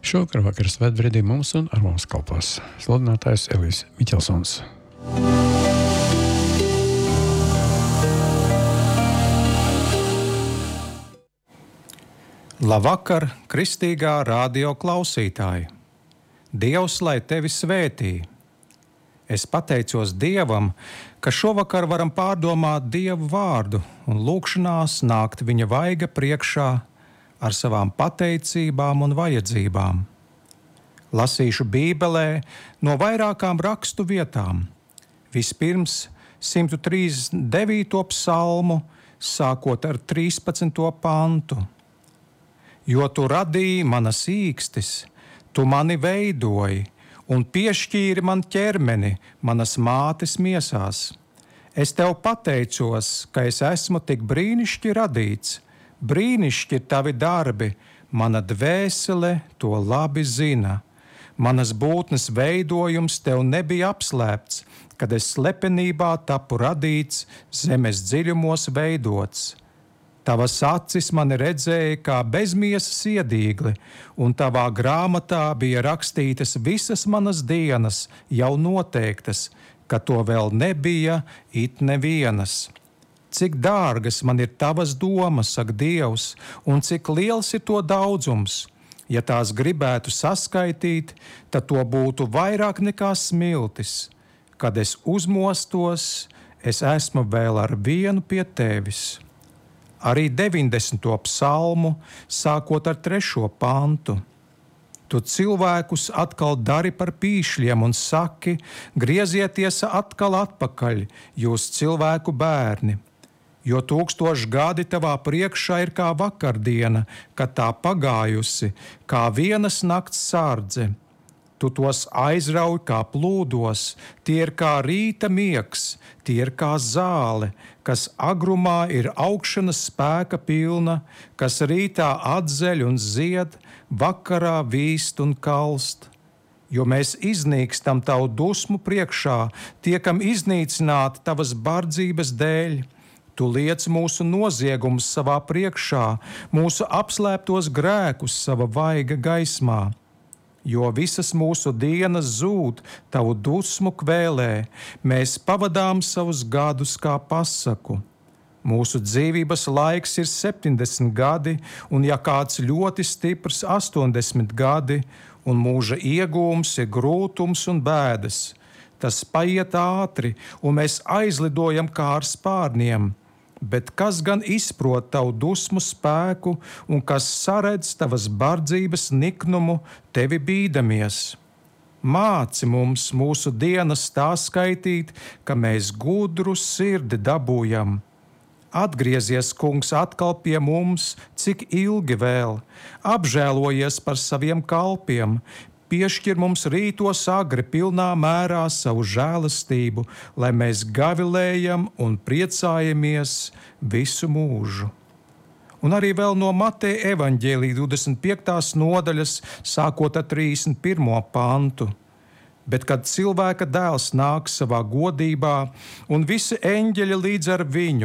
Šovakar vakar svētbrīdī mums un ar mums kalpos sludinātājs Elvis Miķelsons. Labvakar, kristīgā radio klausītāji! Dievs, lai tevi svētī! Es pateicos Dievam, ka šovakar varam pārdomāt Dievu vārdu un lūgšanās nākt viņa vaiga priekšā ar savām pateicībām un vajadzībām. Lasīšu Bībelē no vairākām rakstu vietām. Vispirms 139. psalmu, sākot ar 13. pantu. Jo tu radīji manas īkstis, tu mani veidoji un piešķīri man ķermeni manas mātes miesās. Es tev pateicos, ka es esmu tik brīnišķīgi radīts. Brīnišķīgi ir tavi darbi, mana dvēsele to labi zina. Manas būtnes veidojums tev nebija apslēpts, kad es slepenībā tapu radīts, zemes dziļumos veidots. Tavas acis mani redzēja kā bezmiesas iedīgli, un tavā grāmatā bija rakstītas visas manas dienas, jau noteiktas, ka to vēl nebija it nevienas. Cik dārgas man ir tavas domas, saka Dievs, un cik liels ir to daudzums. Ja tās gribētu saskaitīt, tad to būtu vairāk nekā smiltis. Kad es uzmostos, es esmu vēl ar vienu pie tevis. Arī 90. psalmu, sākot ar 3. pantu. Tu cilvēkus atkal dari par pīšļiem un saki, griezieties atkal atpakaļ, jūs cilvēku bērni. Jo 1000 gadi tavā priekšā ir kā vakardiena, kad tā pagājusi, kā vienas nakts sārdze. Tu tos aizrauj kā plūdos, tie ir kā rīta miegs, tie ir kā zāle, kas agrumā ir augšanas spēka pilna, kas rītā atzeļ un zied, vakarā vīst un kalst. Jo mēs iznīkstam tavu dusmu priekšā, tiekam iznīcināti tavas bardzības dēļ. Tu liec mūsu noziegumus savā priekšā, mūsu apslēptos grēkus sava vaiga gaismā. Jo visas mūsu dienas zūd tavu dusmu kvēlē, mēs pavadām savus gadus kā pasaku. Mūsu dzīvības laiks ir 70 gadi, un ja kāds ļoti stiprs 80 gadi, un mūža iegūms ir grūtums un bēdas. Tas paiet ātri, un mēs aizlidojam kā ar spārniem. Bet kas gan izprot tavu dusmu spēku un kas saredz tavas bardzības niknumu tevi bīdamies? Māci mums mūsu dienas tā skaitīt, ka mēs gudru sirdi dabūjam. Atgriezies, kungs, atkal pie mums, cik ilgi vēl, apžēlojies par saviem kalpiem, piešķir mums rītos agri pilnā mērā savu žēlastību, lai mēs gavilējam un priecājamies visu mūžu. Un arī vēl no Mateja evaņģēlija 25. nodaļas, sākot ar 31. pantu. Bet kad cilvēka dēls nāks savā godībā un visi eņģeļi līdz ar viņu,